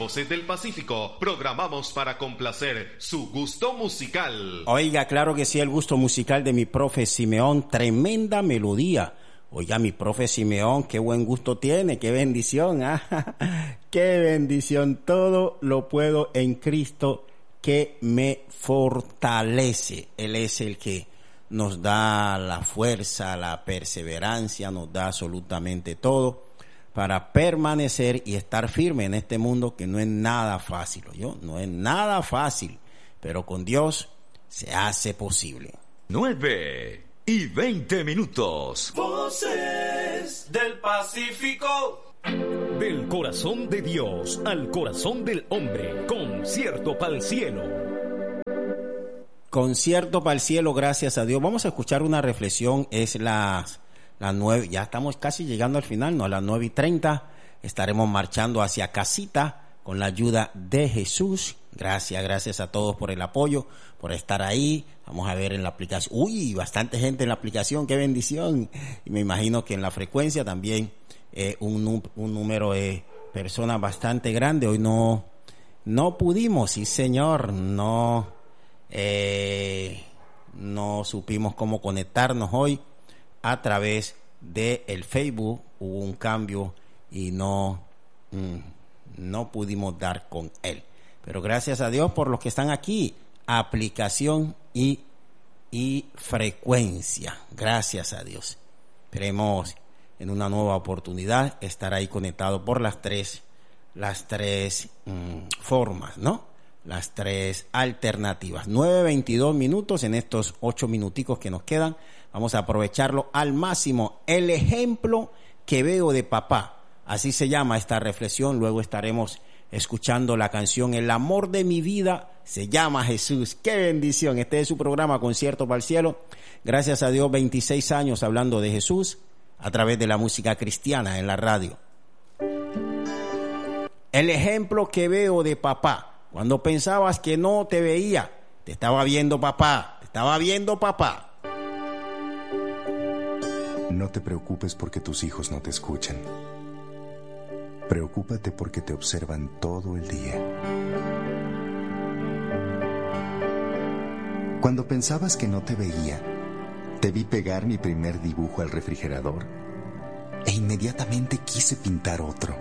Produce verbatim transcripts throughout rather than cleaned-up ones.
Voces del Pacífico, programamos para complacer su gusto musical. Oiga, claro que sí, el gusto musical de mi profe Simeón, tremenda melodía. Oiga, mi profe Simeón, qué buen gusto tiene, qué bendición, ¿ah? Qué bendición, todo lo puedo en Cristo que me fortalece. Él es el que nos da la fuerza, la perseverancia, nos da absolutamente todo para permanecer y estar firme en este mundo que no es nada fácil, ¿oyó? No es nada fácil, pero con Dios se hace posible. Nueve y veinte minutos. Voces del Pacífico. Del corazón de Dios al corazón del hombre. Concierto para el cielo. Concierto para el cielo, gracias a Dios. Vamos a escuchar una reflexión, es las, las nueve, ya estamos casi llegando al final, no, a las nueve y treinta. Estaremos marchando hacia casita con la ayuda de Jesús. Gracias, gracias a todos por el apoyo, por estar ahí. Vamos a ver en la aplicación. Uy, bastante gente en la aplicación, qué bendición. Y me imagino que en la frecuencia también eh, un, un número de personas bastante grande. Hoy no, no pudimos, sí señor, no, eh, no supimos cómo conectarnos hoy a través de el Facebook. Hubo un cambio y no, mm, no pudimos dar con él. Pero gracias a Dios por los que están aquí, aplicación y, y frecuencia. Gracias a Dios. Esperemos en una nueva oportunidad estar ahí conectado por las tres, las tres mmm, formas, ¿no? Las tres alternativas. nueve veintidós minutos en estos ocho minuticos que nos quedan. Vamos a aprovecharlo al máximo. El ejemplo que veo de papá. Así se llama esta reflexión. Luego estaremos escuchando la canción El amor de mi vida se llama Jesús. ¡Qué bendición! Este es su programa Concierto para el Cielo. Gracias a Dios, veintiséis años hablando de Jesús a través de la música cristiana en la radio. El ejemplo que veo de papá. Cuando pensabas que no te veía, te estaba viendo papá, te estaba viendo papá. No te preocupes porque tus hijos no te escuchan. Preocúpate porque te observan todo el día. Cuando pensabas que no te veía, te vi pegar mi primer dibujo al refrigerador e inmediatamente quise pintar otro.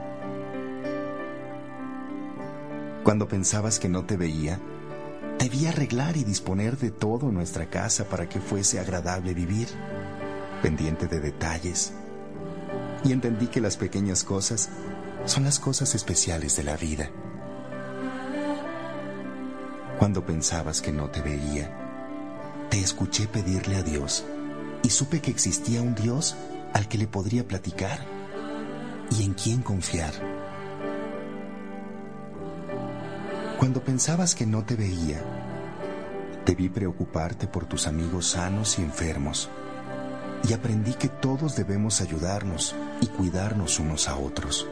Cuando pensabas que no te veía, te vi arreglar y disponer de todo en nuestra casa para que fuese agradable vivir, pendiente de detalles. Y entendí que las pequeñas cosas son las cosas especiales de la vida. Cuando pensabas que no te veía, te escuché pedirle a Dios y supe que existía un Dios al que le podría platicar y en quien confiar. Cuando pensabas que no te veía, te vi preocuparte por tus amigos sanos y enfermos y aprendí que todos debemos ayudarnos y cuidarnos unos a otros.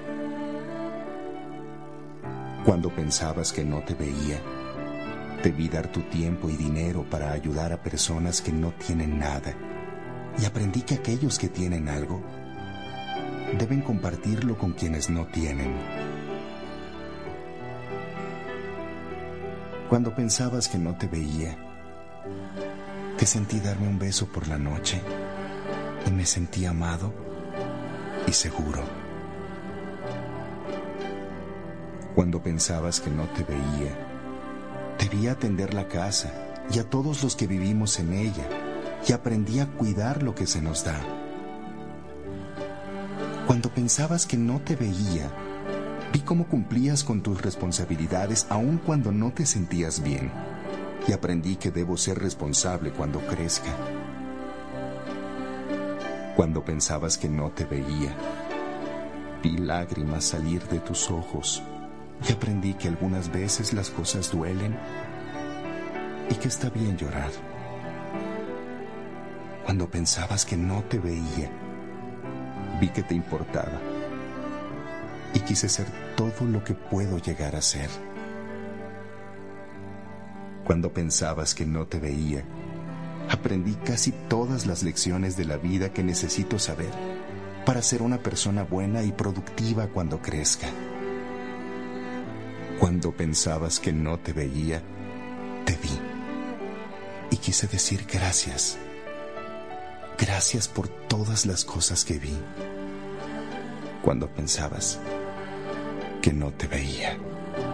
Cuando pensabas que no te veía, te vi dar tu tiempo y dinero para ayudar a personas que no tienen nada y aprendí que aquellos que tienen algo deben compartirlo con quienes no tienen. Cuando pensabas que no te veía, te sentí darme un beso por la noche y me sentí amado y seguro. Cuando pensabas que no te veía, te vi atender la casa y a todos los que vivimos en ella y aprendí a cuidar lo que se nos da. Cuando pensabas que no te veía, vi cómo cumplías con tus responsabilidades aun cuando no te sentías bien y aprendí que debo ser responsable cuando crezca. Cuando pensabas que no te veía, vi lágrimas salir de tus ojos y aprendí que algunas veces las cosas duelen y que está bien llorar. Cuando pensabas que no te veía, vi que te importaba y quise ser todo lo que puedo llegar a ser. Cuando pensabas que no te veía, aprendí casi todas las lecciones de la vida que necesito saber para ser una persona buena y productiva cuando crezca. Cuando pensabas que no te veía, te vi. Y quise decir gracias. Gracias por todas las cosas que vi. Cuando pensabas que no te veía.